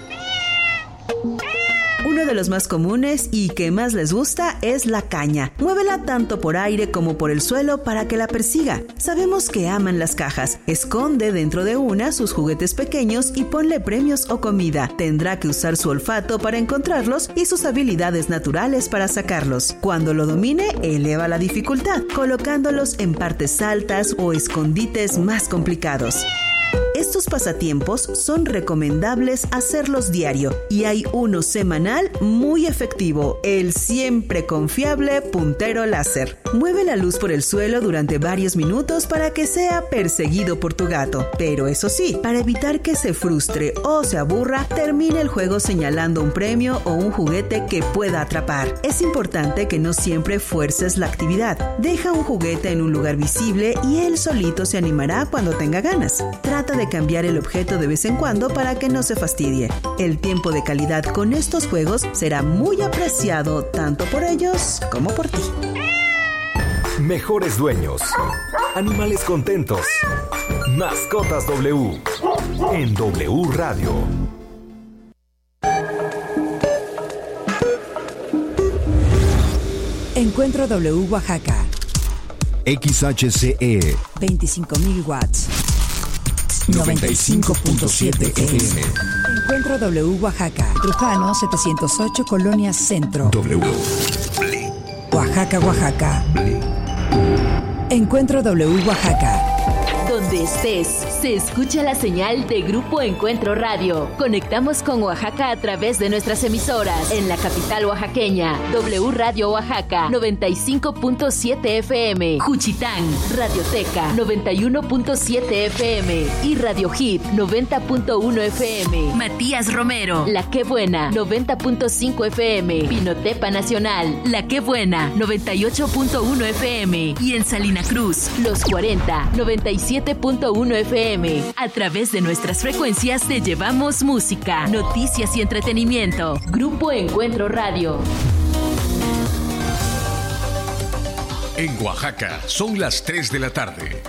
Uno de los más comunes y que más les gusta es la caña. Muévela tanto por aire como por el suelo para que la persiga. Sabemos que aman las cajas. Esconde dentro de una sus juguetes pequeños y ponle premios o comida. Tendrá que usar su olfato para encontrarlos y sus habilidades naturales para sacarlos. Cuando lo domine, eleva la dificultad, colocándolos en partes altas o escondites más complicados. Estos pasatiempos son recomendables hacerlos diario y hay uno semanal muy efectivo, el siempre confiable puntero láser. Mueve la luz por el suelo durante varios minutos para que sea perseguido por tu gato, pero eso sí, para evitar que se frustre o se aburra, termina el juego señalando un premio o un juguete que pueda atrapar. Es importante que no siempre fuerces la actividad. Deja un juguete en un lugar visible y él solito se animará cuando tenga ganas. Trata de cambiar el objeto de vez en cuando para que no se fastidie. El tiempo de calidad con estos juegos será muy apreciado tanto por ellos como por ti. Mejores dueños, animales contentos, Mascotas W en W Radio. Encuentro W Oaxaca. X H C E veinticinco mil watts. noventa y cinco punto siete F M. Encuentro W Oaxaca. Trujano setecientos ocho, Colonia Centro. W. Oaxaca, Oaxaca. Encuentro W Oaxaca. Donde estés, se escucha la señal de Grupo Encuentro Radio. Conectamos con Oaxaca a través de nuestras emisoras. En la capital oaxaqueña, W Radio Oaxaca, noventa y cinco punto siete F M. Juchitán, Radioteca, noventa y uno punto siete F M. Y Radio Hit, noventa punto uno F M. Matías Romero, La Que Buena, noventa punto cinco F M. Pinotepa Nacional, La Que Buena, noventa y ocho punto uno F M. Y en Salina Cruz, Los cuarenta, noventa y siete punto uno F M. A través de nuestras frecuencias te llevamos música, noticias y entretenimiento. Grupo Encuentro Radio. En Oaxaca son las tres de la tarde.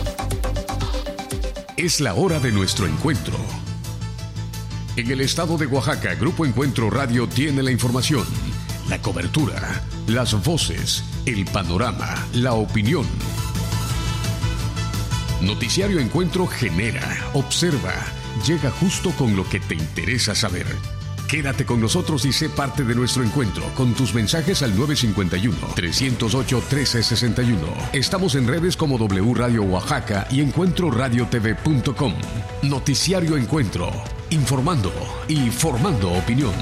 Es la hora de nuestro encuentro. En el estado de Oaxaca, Grupo Encuentro Radio tiene la información, la cobertura, las voces, el panorama, la opinión. Noticiario Encuentro genera, observa, llega justo con lo que te interesa saber. Quédate con nosotros y sé parte de nuestro encuentro con tus mensajes al nueve cinco uno, tres cero ocho, uno tres seis uno. Estamos en redes como W Radio Oaxaca y encuentro radio t v punto com. Noticiario Encuentro, informando y formando opinión.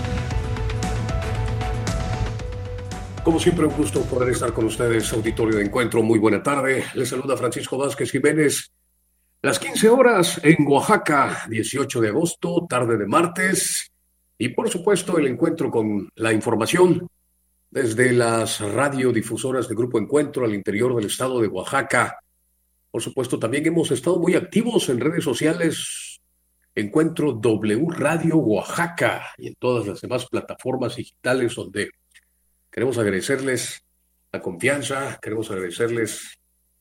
Como siempre, un gusto poder estar con ustedes, auditorio de Encuentro. Muy buena tarde. Les saluda Francisco Vázquez Jiménez. Las quince horas en Oaxaca, dieciocho de agosto, tarde de martes. Y por supuesto, el encuentro con la información desde las radiodifusoras de Grupo Encuentro al interior del estado de Oaxaca. Por supuesto, también hemos estado muy activos en redes sociales. Encuentro W Radio Oaxaca y en todas las demás plataformas digitales donde queremos agradecerles la confianza, queremos agradecerles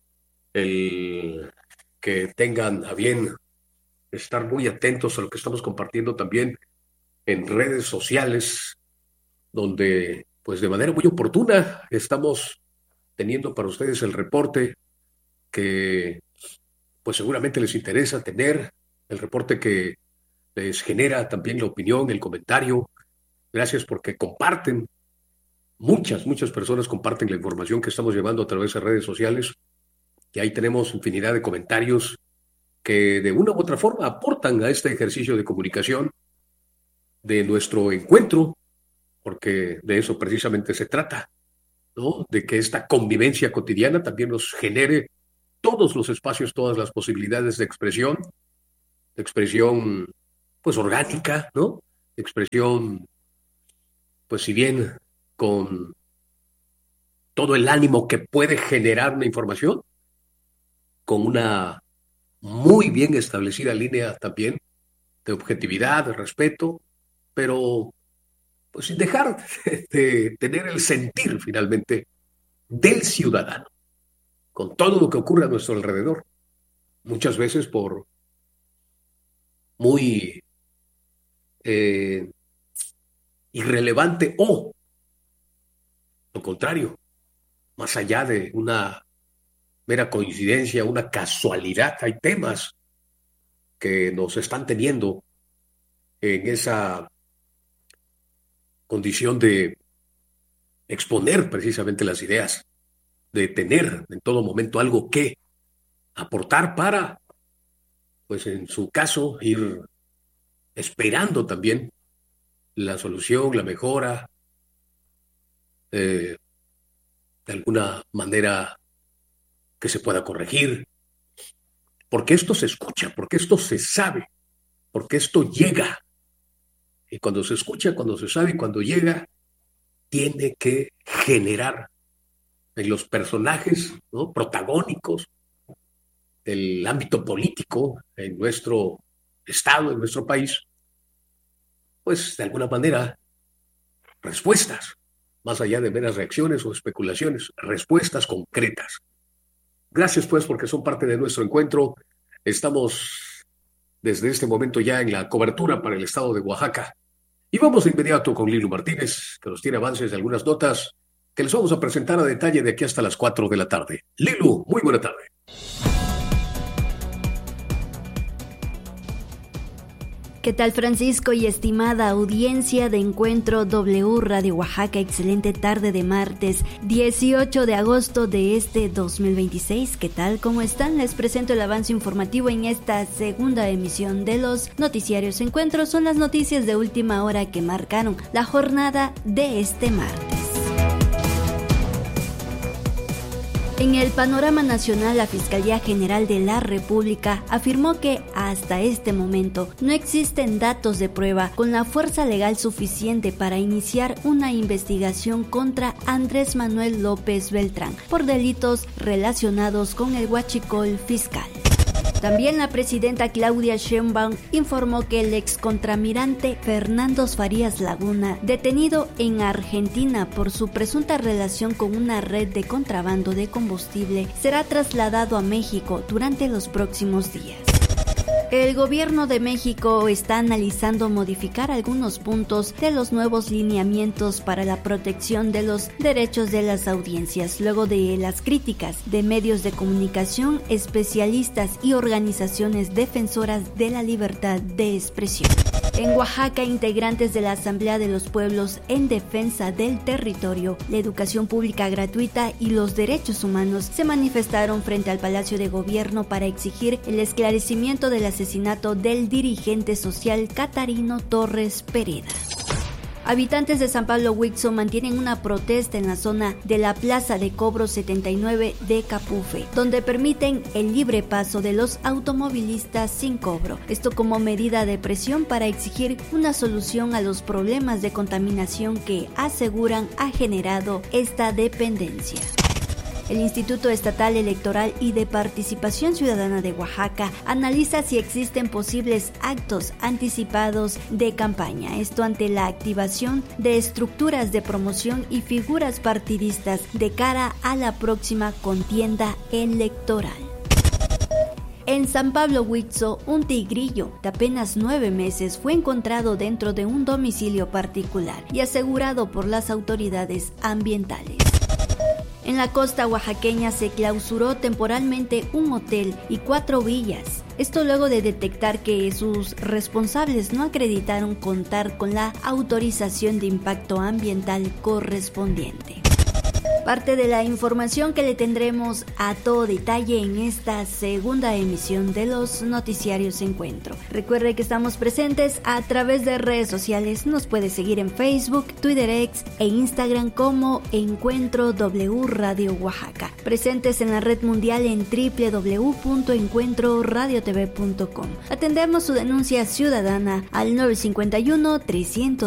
el que tengan a bien estar muy atentos a lo que estamos compartiendo también en redes sociales, donde pues de manera muy oportuna estamos teniendo para ustedes el reporte que pues seguramente les interesa tener, el reporte que les genera también la opinión, el comentario. Gracias porque comparten, muchas, muchas personas comparten la información que estamos llevando a través de redes sociales, y ahí tenemos infinidad de comentarios que de una u otra forma aportan a este ejercicio de comunicación de nuestro encuentro, porque de eso precisamente se trata, ¿no? De que esta convivencia cotidiana también nos genere todos los espacios, todas las posibilidades de expresión, de expresión pues orgánica, ¿no? De expresión, pues si bien con todo el ánimo que puede generar una información, con una muy bien establecida línea también de objetividad, de respeto, pero pues sin dejar de tener el sentir finalmente del ciudadano, con todo lo que ocurre a nuestro alrededor, muchas veces por muy eh, irrelevante o, lo contrario, más allá de una mera coincidencia, una casualidad, hay temas que nos están teniendo en esa condición de exponer precisamente las ideas, de tener en todo momento algo que aportar para, pues en su caso, ir esperando también la solución, la mejora, eh, de alguna manera que se pueda corregir, porque esto se escucha, porque esto se sabe, porque esto llega. Y cuando se escucha, cuando se sabe y cuando llega, tiene que generar en los personajes, ¿no?, protagónicos del ámbito político en nuestro estado, en nuestro país, pues de alguna manera respuestas, más allá de meras reacciones o especulaciones, respuestas concretas. Gracias pues porque son parte de nuestro encuentro. Estamos desde este momento ya en la cobertura para el estado de Oaxaca. Y vamos de inmediato con Lilu Martínez, que nos tiene avances de algunas notas que les vamos a presentar a detalle de aquí hasta las cuatro de la tarde. Lilu, muy buena tarde. ¿Qué tal, Francisco y estimada audiencia de Encuentro W Radio Oaxaca? Excelente tarde de martes dieciocho de agosto de este dos mil veintiséis. ¿Qué tal? ¿Cómo están? Les presento el avance informativo en esta segunda emisión de los noticiarios Encuentro. Son las noticias de última hora que marcaron la jornada de este martes. En el panorama nacional, la Fiscalía General de la República afirmó que hasta este momento no existen datos de prueba con la fuerza legal suficiente para iniciar una investigación contra Andrés Manuel López Beltrán por delitos relacionados con el huachicol fiscal. También la presidenta Claudia Sheinbaum informó que el excontramirante Fernando Farías Laguna, detenido en Argentina por su presunta relación con una red de contrabando de combustible, será trasladado a México durante los próximos días. El gobierno de México está analizando modificar algunos puntos de los nuevos lineamientos para la protección de los derechos de las audiencias, luego de las críticas de medios de comunicación, especialistas y organizaciones defensoras de la libertad de expresión. En Oaxaca, integrantes de la Asamblea de los Pueblos en Defensa del Territorio, la educación pública gratuita y los derechos humanos se manifestaron frente al Palacio de Gobierno para exigir el esclarecimiento del asesinato del dirigente social Catarino Torres Pereda. Habitantes de San Pablo Huixo mantienen una protesta en la zona de la Plaza de Cobro setenta y nueve de Capufe, donde permiten el libre paso de los automovilistas sin cobro. Esto como medida de presión para exigir una solución a los problemas de contaminación que aseguran ha generado esta dependencia. El Instituto Estatal Electoral y de Participación Ciudadana de Oaxaca analiza si existen posibles actos anticipados de campaña, esto ante la activación de estructuras de promoción y figuras partidistas de cara a la próxima contienda electoral. En San Pablo Huitzzo, un tigrillo de apenas nueve meses fue encontrado dentro de un domicilio particular y asegurado por las autoridades ambientales. En la costa oaxaqueña se clausuró temporalmente un hotel y cuatro villas. Esto luego de detectar que sus responsables no acreditaron contar con la autorización de impacto ambiental correspondiente. Parte de la información que le tendremos a todo detalle en esta segunda emisión de los noticiarios Encuentro. Recuerde que estamos presentes a través de redes sociales. Nos puede seguir en Facebook, Twitter X e Instagram como Encuentro W Radio Oaxaca. Presentes en la red mundial en doble u doble u doble u punto encuentro radio t v punto com. Atendemos su denuncia ciudadana al nueve cinco uno, trescientos